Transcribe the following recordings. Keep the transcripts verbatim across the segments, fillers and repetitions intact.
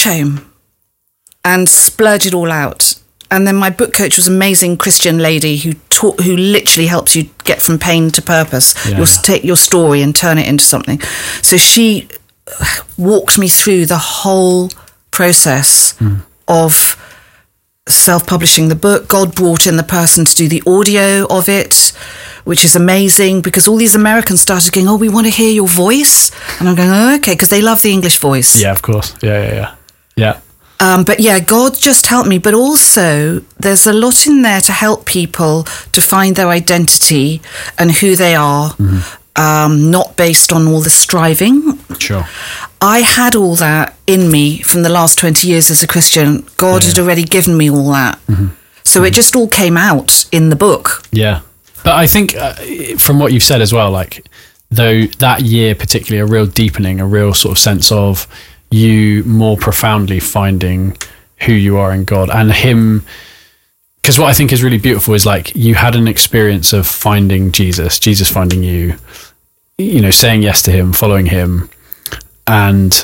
rush home and splurge it all out. And then my book coach was an amazing Christian lady who taught, who literally helps you get from pain to purpose. Yeah. You'll take your story and turn it into something. So she walked me through the whole process mm. of self-publishing the book. God brought in the person to do the audio of it, which is amazing, because all these Americans started going, oh, we want to hear your voice. And I'm going, oh, okay, because they love the English voice. Yeah, of course. Yeah, yeah, yeah. Yeah. Um, but yeah, God just helped me. But also, there's a lot in there to help people to find their identity and who they are, mm-hmm. um, not based on all the striving. Sure. I had all that in me from the last twenty years as a Christian. God yeah. had already given me all that. Mm-hmm. So mm-hmm. it just all came out in the book. Yeah. But I think uh, from what you've said as well, like, though that year particularly, a real deepening, a real sort of sense of you more profoundly finding who you are in God and him. Because what I think is really beautiful is, like, you had an experience of finding Jesus, Jesus finding you, you know, saying yes to him, following him. And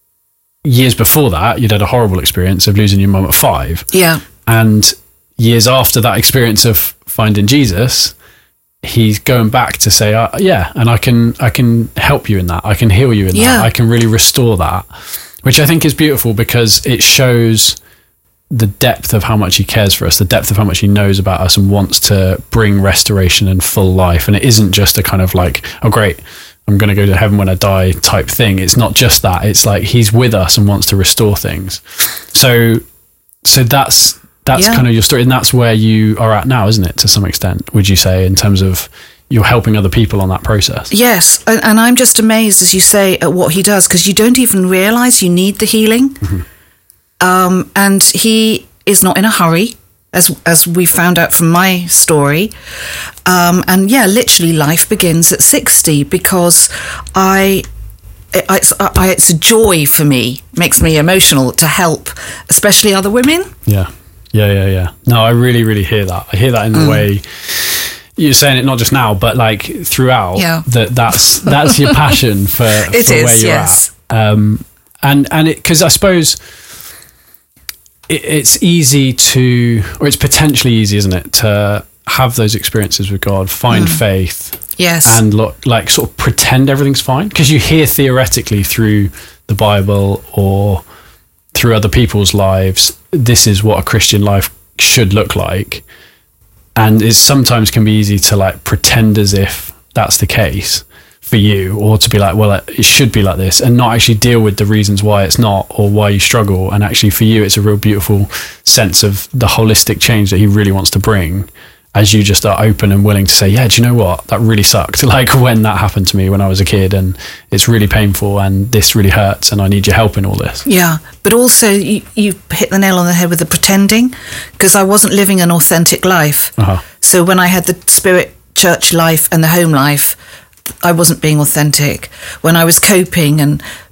years before that, you'd had a horrible experience of losing your mum at five. Yeah. And years after that experience of finding Jesus, he's going back to say, uh, yeah, and I can I can help you in that. I can heal you in yeah. that. I can really restore that, which I think is beautiful because it shows the depth of how much he cares for us, the depth of how much he knows about us and wants to bring restoration and full life. And it isn't just a kind of like, oh, great, I'm going to go to heaven when I die type thing. It's not just that. It's like he's with us and wants to restore things. So, so that's, That's yeah. kind of your story, and that's where you are at now, isn't it, to some extent, would you say, in terms of you're helping other people on that process? Yes, and, and I'm just amazed, as you say, at what he does, because you don't even realise you need the healing. Mm-hmm. Um, and he is not in a hurry, as as we found out from my story. Um, and yeah, literally life begins at sixty, because I... It's, I, it's a joy for me, makes me emotional to help, especially other women. Yeah. Yeah, yeah, yeah. No, I really, really hear that. I hear that in the mm. way you're saying it, not just now, but like throughout. Yeah. That that's that's your passion for, it for is, where you're yes. at. Um, and and it because I suppose it, it's easy to, or it's potentially easy, isn't it, to have those experiences with God, find mm. faith, yes, and look, like sort of pretend everything's fine, because you hear theoretically through the Bible or through other people's lives, this is what a Christian life should look like. And it sometimes can be easy to like pretend as if that's the case for you, or to be like, well, it should be like this, and not actually deal with the reasons why it's not, or why you struggle. And actually for you, it's a real beautiful sense of the holistic change that he really wants to bring, as you just are open and willing to say, yeah, do you know what? That really sucked. Like when that happened to me when I was a kid, and it's really painful, and this really hurts, and I need your help in all this. Yeah. But also you, you hit the nail on the head with the pretending, because I wasn't living an authentic life. Uh-huh. So when I had the spirit church life and the home life, I wasn't being authentic. When I was coping and